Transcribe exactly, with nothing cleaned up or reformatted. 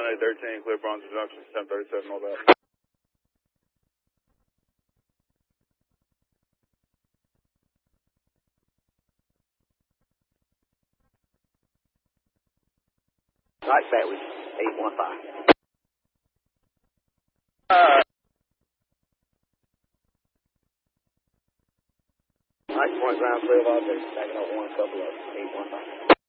ninety thirteen, clear Bronx Junction, ten thirty-seven, all that. Night bat was eight one five. Uh, Night point ground clear of objects, backing up one couple of eight one five.